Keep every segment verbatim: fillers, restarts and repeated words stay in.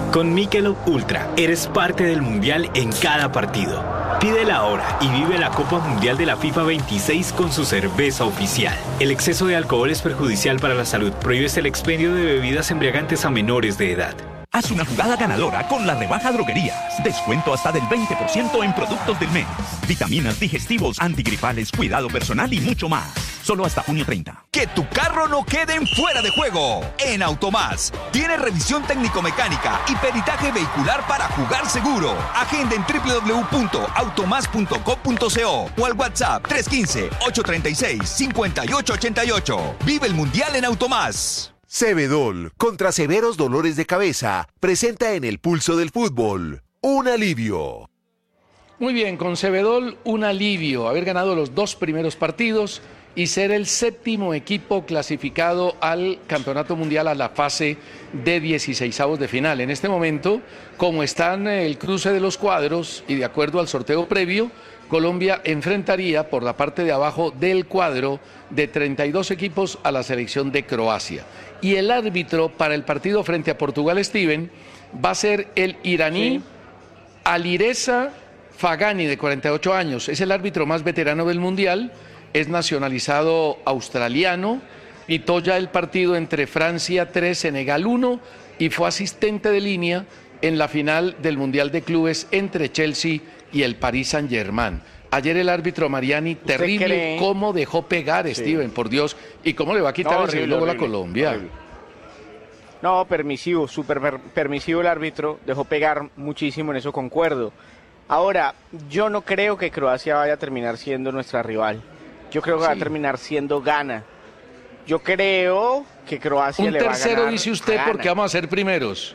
Con Michelob Ultra, eres parte del Mundial en cada partido. Pídela ahora y vive la Copa Mundial de la FIFA veintiséis con su cerveza oficial. El exceso de alcohol es perjudicial para la salud. Prohíbes el expendio de bebidas embriagantes a menores de edad. Haz una jugada ganadora con la rebaja Droguerías. Descuento hasta del veinte por ciento en productos del mes. Vitaminas, digestivos, antigripales, cuidado personal y mucho más. Solo hasta junio treinta. Que tu carro no quede en fuera de juego. En Automás tiene revisión técnico-mecánica y peritaje vehicular para jugar seguro. Agenda en doble u doble u doble u punto automás punto com punto co o al WhatsApp tres uno cinco, ocho tres seis, cinco ocho ocho ocho. Vive el Mundial en Automás. Cebedol, contra severos dolores de cabeza, presenta en el pulso del fútbol un alivio. Muy bien, con Cebedol un alivio, haber ganado los dos primeros partidos y ser el séptimo equipo clasificado al Campeonato Mundial a la fase de dieciseisavos de final. En este momento, como están el cruce de los cuadros y de acuerdo al sorteo previo, Colombia enfrentaría por la parte de abajo del cuadro de treinta y dos equipos a la selección de Croacia. Y el árbitro para el partido frente a Portugal, Steven, va a ser el iraní sí. Alireza Fagani, de cuarenta y ocho años. Es el árbitro más veterano del Mundial, es nacionalizado australiano, pitó ya el partido entre Francia tres, Senegal uno y fue asistente de línea en la final del Mundial de Clubes entre Chelsea y el Paris Saint-Germain. Ayer el árbitro Mariani, terrible cree? cómo dejó pegar, sí. Steven, por Dios, y cómo le va a quitar no, el segundo gol a Colombia. Horrible. No, permisivo, súper per permisivo el árbitro, dejó pegar muchísimo, en eso concuerdo. Ahora, yo no creo que Croacia vaya a terminar siendo nuestra rival. Yo creo que sí. va a terminar siendo Ghana. Yo creo que Croacia Un le va a ganar. Un tercero dice usted porque vamos a ser primeros.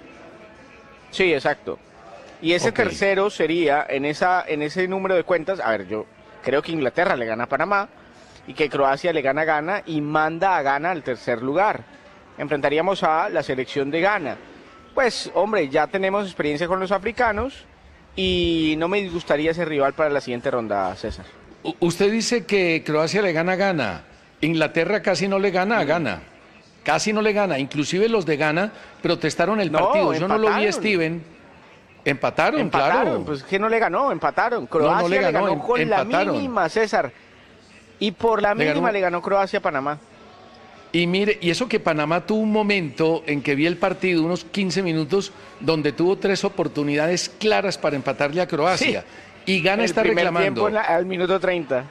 Sí, exacto. Y ese okay. tercero sería, en, esa, en ese número de cuentas, a ver, yo creo que Inglaterra le gana a Panamá y que Croacia le gana a Ghana y manda a Ghana al tercer lugar. Enfrentaríamos a la selección de Ghana. Pues, hombre, ya tenemos experiencia con los africanos y no me disgustaría ser rival para la siguiente ronda, César. U usted dice que Croacia le gana a Ghana. Inglaterra casi no le gana a Ghana. Casi no le gana. Inclusive los de Ghana protestaron el no, partido. Yo empataron. no lo vi, Steven. Empataron, empataron, claro. Pues que no le ganó, empataron. Croacia no, no le, ganó, le ganó con empataron. la mínima, César. Y por la mínima le ganó, le ganó Croacia a Panamá. Y mire, y eso que Panamá tuvo un momento en que vi el partido, unos quince minutos, donde tuvo tres oportunidades claras para empatarle a Croacia. Sí. Y Ghana el está primer reclamando. Tiempo la, al minuto treinta.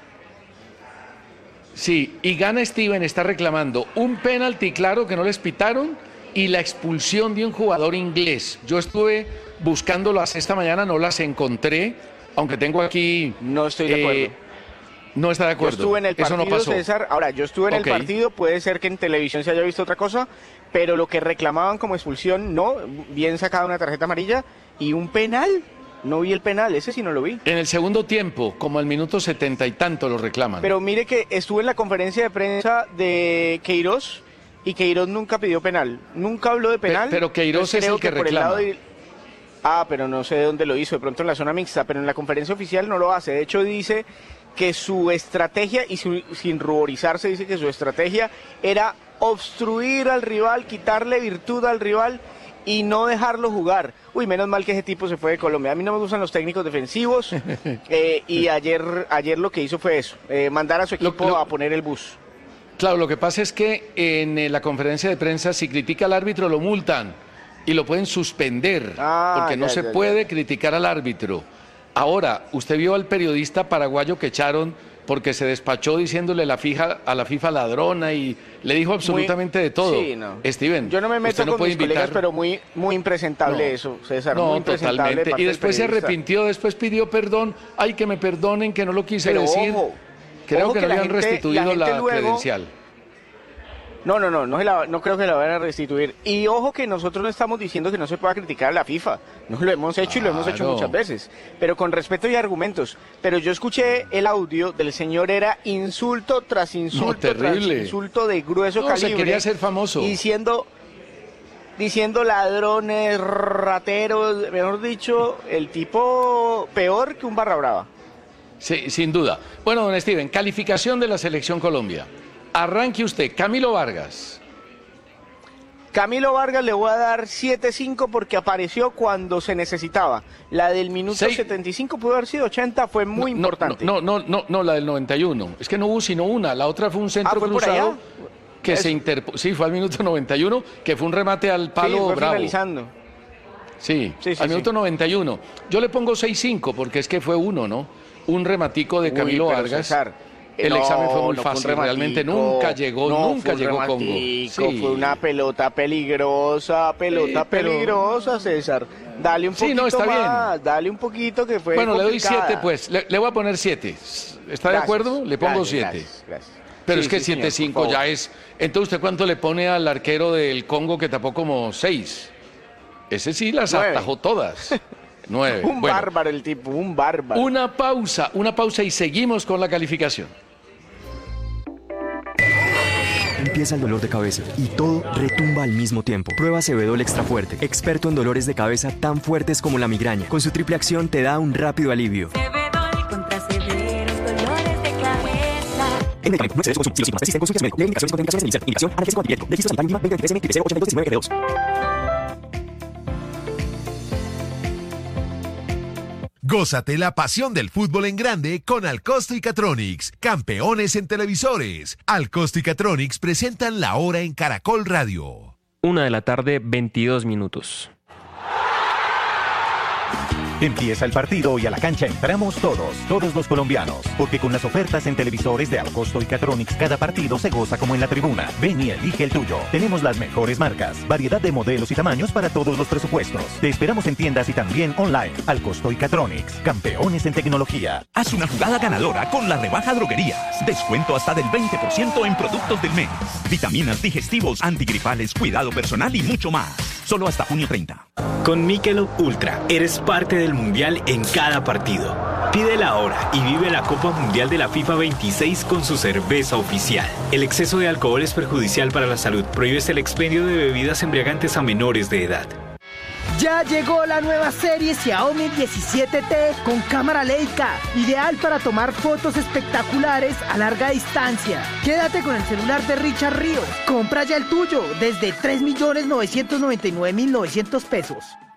Sí, y Ghana, Steven, está reclamando un penalti claro que no les pitaron y la expulsión de un jugador inglés. Yo estuve buscándolas esta mañana, no las encontré, aunque tengo aquí... No estoy de acuerdo. Eh, no está de acuerdo. Yo estuve en el partido, Eso no pasó. César. Ahora, yo estuve en okay. el partido, puede ser que en televisión se haya visto otra cosa, pero lo que reclamaban como expulsión, no, bien sacada una tarjeta amarilla y un penal. No vi el penal, ese sí no lo vi. En el segundo tiempo, como al minuto setenta y tanto lo reclaman. Pero mire que estuve en la conferencia de prensa de Queiroz y Queiroz nunca pidió penal. Nunca habló de penal. Pero, pero Queiroz es el que, que reclama. El de... Ah, pero no sé de dónde lo hizo, de pronto en la zona mixta, pero en la conferencia oficial no lo hace. De hecho dice que su estrategia, y su, sin ruborizarse, dice que su estrategia era obstruir al rival, quitarle virtud al rival y no dejarlo jugar. Uy, menos mal que ese tipo se fue de Colombia. A mí no me gustan los técnicos defensivos eh, y ayer, ayer lo que hizo fue eso, eh, mandar a su equipo lo, lo, a poner el bus. Claro, lo que pasa es que en eh, la conferencia de prensa, si critica al árbitro, lo multan y lo pueden suspender, ah, porque no ya, se ya, puede ya. criticar al árbitro. Ahora, usted vio al periodista paraguayo que echaron porque se despachó diciéndole la fija, a la FIFA ladrona y le dijo absolutamente muy, de todo. Sí, no. Steven, yo no me meto no con mis invitar... colegas, pero muy, muy impresentable no, eso, César. No, muy impresentable totalmente. Y después se arrepintió, después pidió perdón. Ay, que me perdonen, que no lo quise pero decir. Ojo, Creo ojo que, que no le han gente, restituido la, la luego... credencial. No, no, no, no, la, no creo que la vayan a restituir. Y ojo que nosotros no estamos diciendo que no se pueda criticar a la FIFA. No lo hemos hecho claro. y lo hemos hecho muchas veces. Pero con respeto y argumentos. Pero yo escuché el audio del señor, era insulto tras insulto no, tras insulto de grueso no, calibre. Se quería ser famoso. Diciendo, diciendo ladrones, rateros, mejor dicho, el tipo peor que un barra brava. Sí, sin duda. Bueno, don Steven, calificación de la Selección Colombia. Arranque usted, Camilo Vargas. Camilo Vargas le voy a dar siete cinco porque apareció cuando se necesitaba. La del minuto Seis. setenta y cinco pudo haber sido ochenta, fue muy no, importante. No, no, no, no, no, la del noventa y uno. Es que no hubo sino una. La otra fue un centro Ah, ¿fue por cruzado allá? que Es- se interpuso. Sí, fue al minuto noventa y uno, que fue un remate al palo sí, fue bravo. finalizando. Sí, Sí, sí, al sí. minuto noventa y uno. Yo le pongo seis cinco porque es que fue uno, ¿no? Un rematico de Uy, Camilo pero Vargas. César, El no, examen fue muy no fue un fácil, realmente rematico, nunca llegó, no, nunca fue un llegó Congo. rematico, Sí. Fue una pelota peligrosa, pelota Sí, pero- peligrosa, César. Dale un Sí, poquito no, está más, bien. dale un poquito que fue Bueno, le doy complicada. siete, pues. Le, le voy a poner siete. ¿Está de Gracias, acuerdo? Le pongo gracias, siete. gracias, gracias. Pero Sí, es que sí, señor, siete por cinco favor. ya es. Entonces, ¿usted cuánto le pone al arquero del Congo que tapó como seis? Ese sí las Nueve. atajó todas. Nueve. Un Bueno, bárbaro el tipo, un bárbaro. una pausa, una pausa y seguimos con la calificación. Empieza el dolor de cabeza y todo retumba al mismo tiempo. Prueba Cebedol Extra Fuerte, experto en dolores de cabeza tan fuertes como la migraña. Con su triple acción te da un rápido alivio. Cebedol contra severos dolores de cabeza. El medicamento no excede su consumo. Si los síntomas persisten, consulte a su médico. Lee indicaciones y contraindicaciones en el Indicación, analgésico antibiótico. Registro sanitario mínima veinte veintitrés M, I P C ochenta y dos diecinueve G dos. Gózate la pasión del fútbol en grande con Alcosto y Catronics, campeones en televisores. Alcosto y Catronics presentan La Hora en Caracol Radio. Una de la tarde, veintidós minutos. Empieza el partido y a la cancha entramos todos, todos los colombianos, porque con las ofertas en televisores de Alcosto y Catronics cada partido se goza como en la tribuna. Ven y elige el tuyo. Tenemos las mejores marcas, variedad de modelos y tamaños para todos los presupuestos. Te esperamos en tiendas y también online. Alcosto y Catronics, campeones en tecnología. Haz una jugada ganadora con la rebaja Droguerías. Descuento hasta del veinte por ciento en productos del mes. Vitaminas, digestivos, antigripales, cuidado personal y mucho más. Solo hasta junio treinta. Con Michelob Ultra eres parte del mundial en cada partido. Pídela ahora y vive la Copa Mundial de la FIFA veintiséis con su cerveza oficial. El exceso de alcohol es perjudicial para la salud. Prohíbes el expendio de bebidas embriagantes a menores de edad. Ya llegó la nueva serie Xiaomi diecisiete T con cámara Leica, ideal para tomar fotos espectaculares a larga distancia. Quédate con el celular de Richard Ríos. Compra ya el tuyo desde tres millones novecientos noventa y nueve mil novecientos pesos.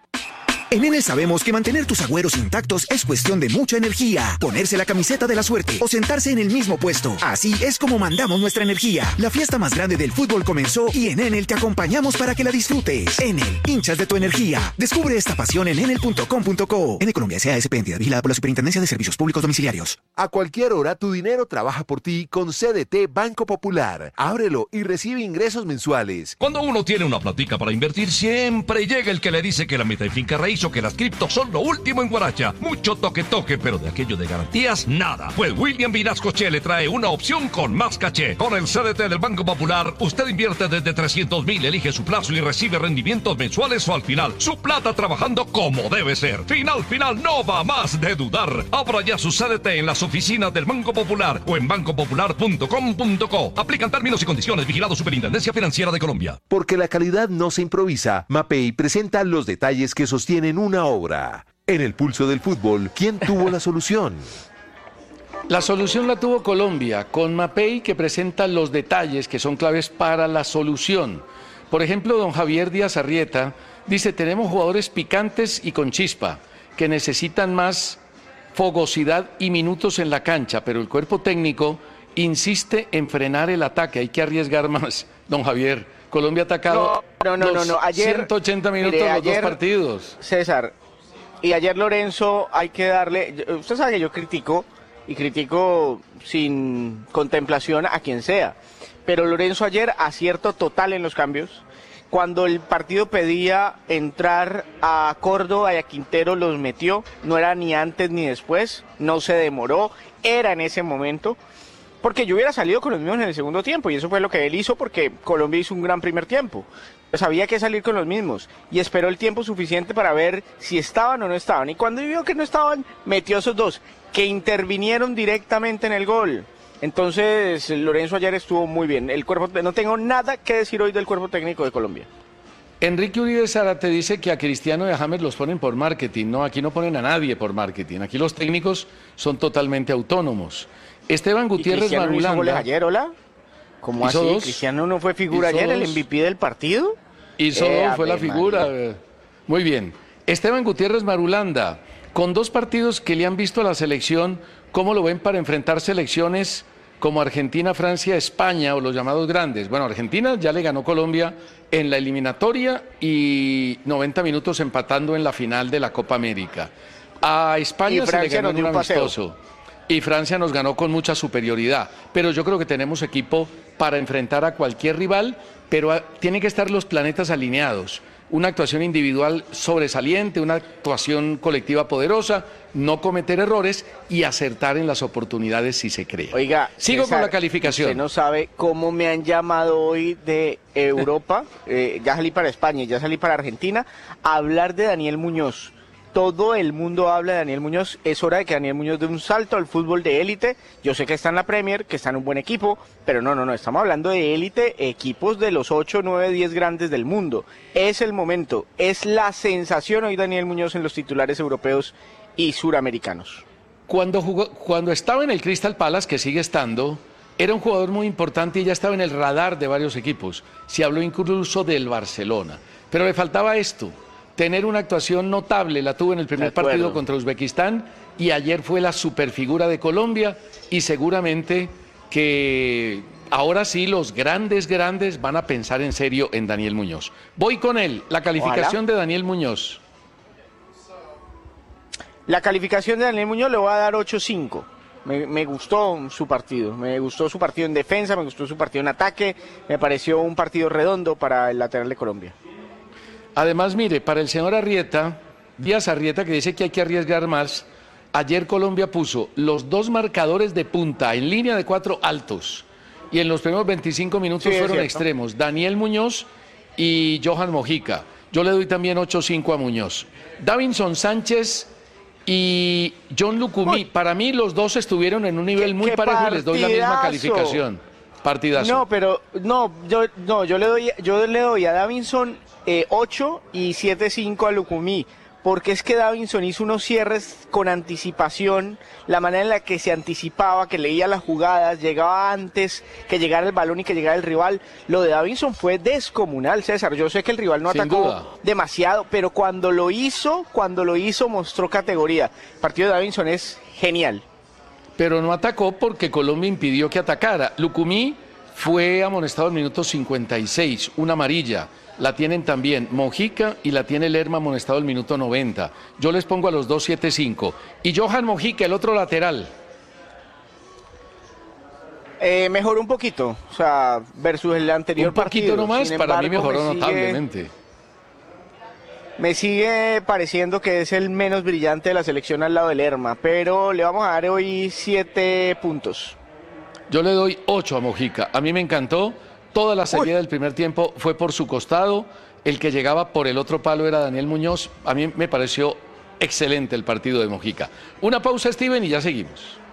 En Enel sabemos que mantener tus agüeros intactos es cuestión de mucha energía. Ponerse la camiseta de la suerte o sentarse en el mismo puesto. Así es como mandamos nuestra energía. La fiesta más grande del fútbol comenzó y en Enel te acompañamos para que la disfrutes. Enel, hinchas de tu energía. Descubre esta pasión en enel punto com punto co. Enel Colombia S A S P, entidad vigilada por la Superintendencia de Servicios Públicos Domiciliarios. A cualquier hora tu dinero trabaja por ti con C D T Banco Popular. Ábrelo y recibe ingresos mensuales. Cuando uno tiene una platica para invertir, siempre llega el que le dice que la meta y finca raíz o que las criptos son lo último en Guaracha. Mucho toque toque, pero de aquello de garantías, nada. Pues William Vinasco Che le trae una opción con más caché. Con el C D T del Banco Popular, usted invierte desde trescientos mil, elige su plazo y recibe rendimientos mensuales o al final. Su plata trabajando como debe ser. Final, final, no va más de dudar. Abra ya su C D T en las oficinas del Banco Popular o en banco popular punto com punto co. Aplican términos y condiciones. Vigilado Superintendencia Financiera de Colombia. Porque la calidad no se improvisa, Mapei presenta los detalles que sostienen una obra. En el pulso del fútbol, ¿quién tuvo la solución? La solución la tuvo Colombia, con Mapei, que presenta los detalles que son claves para la solución. Por ejemplo, don Javier Díaz Arrieta dice: tenemos jugadores picantes y con chispa, que necesitan más fogosidad y minutos en la cancha, pero el cuerpo técnico insiste en frenar el ataque, hay que arriesgar más. Don Javier, Colombia ha atacado no, no, no, los no, no. Ayer, ciento ochenta minutos mire, los ayer, dos partidos. César, y ayer Lorenzo, hay que darle, usted sabe que yo critico, y critico sin contemplación a quien sea, pero Lorenzo ayer acierto total en los cambios. Cuando el partido pedía entrar a Córdoba y a Quintero, los metió, no era ni antes ni después, no se demoró, era en ese momento. Porque yo hubiera salido con los mismos en el segundo tiempo, y eso fue lo que él hizo, porque Colombia hizo un gran primer tiempo. Pues había que salir con los mismos, y esperó el tiempo suficiente para ver si estaban o no estaban. Y cuando vio que no estaban, metió esos dos, que intervinieron directamente en el gol. Entonces, Lorenzo ayer estuvo muy bien. El cuerpo, no tengo nada que decir hoy del cuerpo técnico de Colombia. Enrique Uribe Zárate dice que a Cristiano y a James los ponen por marketing. No, aquí no ponen a nadie por marketing. Aquí los técnicos son totalmente autónomos. Esteban Gutiérrez Cristiano no hizo goles Marulanda. ayer, ¿hola? ¿Cómo así? Dos. ¿Cristiano no fue figura ayer, dos. el M V P del partido? Hizo Eh, dos, fue la Ave figura. María. Muy bien. Esteban Gutiérrez Marulanda, con dos partidos que le han visto a la selección, ¿cómo lo ven para enfrentar selecciones como Argentina, Francia, España o los llamados grandes? Bueno, Argentina ya le ganó Colombia en la eliminatoria y noventa minutos empatando en la final de la Copa América. A España Y se le Francia ganó nos en dio un un paseo. amistoso. Y Francia nos ganó con mucha superioridad. Pero yo creo que tenemos equipo para enfrentar a cualquier rival, pero a- tienen que estar los planetas alineados. Una actuación individual sobresaliente, una actuación colectiva poderosa, no cometer errores y acertar en las oportunidades si se crea. Oiga, Sigo César, con la calificación. Usted no sabe cómo me han llamado hoy de Europa, eh, ya salí para España y ya salí para Argentina, a hablar de Daniel Muñoz. Todo el mundo habla de Daniel Muñoz. Es hora de que Daniel Muñoz dé un salto al fútbol de élite. Yo sé que está en la Premier, que está en un buen equipo, pero no, no, no, estamos hablando de élite, equipos de los ocho, nueve, diez grandes del mundo. Es el momento, es la sensación hoy Daniel Muñoz en los titulares europeos y suramericanos. Cuando, jugó, cuando estaba en el Crystal Palace, que sigue estando, era un jugador muy importante y ya estaba en el radar de varios equipos. Se habló incluso del Barcelona. Pero le faltaba esto, tener una actuación notable. La tuvo en el primer De acuerdo. partido contra Uzbekistán y ayer fue la superfigura de Colombia y seguramente que ahora sí los grandes, grandes van a pensar en serio en Daniel Muñoz. Voy con él, la calificación Ojalá. de Daniel Muñoz. La calificación de Daniel Muñoz le voy a dar ocho cinco. Me, me gustó su partido, me gustó su partido en defensa, me gustó su partido en ataque, me pareció un partido redondo para el lateral de Colombia. Además, mire, para el señor Arrieta, Díaz Arrieta, que dice que hay que arriesgar más, ayer Colombia puso los dos marcadores de punta en línea de cuatro altos y en los primeros veinticinco minutos Sí, es fueron cierto. extremos, Daniel Muñoz y Johan Mojica. Yo le doy también ocho cinco a Muñoz. Davinson Sánchez y John Lucumí, Uy. para mí los dos estuvieron en un nivel ¡Qué- muy qué parejo y les doy la misma partidazo! calificación. Partidazo. No, pero no, yo no, yo le doy, yo le doy a Davinson eh, ocho y siete cinco a Lucumí, porque es que Davinson hizo unos cierres con anticipación, la manera en la que se anticipaba, que leía las jugadas, llegaba antes que llegara el balón y que llegara el rival. Lo de Davinson fue descomunal, César. Yo sé que el rival no Sin atacó duda. demasiado, pero cuando lo hizo, cuando lo hizo mostró categoría. El partido de Davinson es genial. Pero no atacó porque Colombia impidió que atacara. Lucumí fue amonestado al minuto cincuenta y seis, una amarilla. La tienen también Mojica y la tiene Lerma amonestado al minuto noventa. Yo les pongo a los dos siete cinco. Y Johan Mojica, el otro lateral. Eh, mejoró un poquito, o sea, versus el anterior Un poquito partido. nomás, Sin para mí embargo, mejoró me sigue- notablemente. Me sigue pareciendo que es el menos brillante de la selección al lado del Lerma, pero le vamos a dar hoy siete puntos. Yo le doy ocho a Mojica. A mí me encantó. Toda la salida del primer tiempo fue por su costado. El que llegaba por el otro palo era Daniel Muñoz. A mí me pareció excelente el partido de Mojica. Una pausa, Steven, y ya seguimos.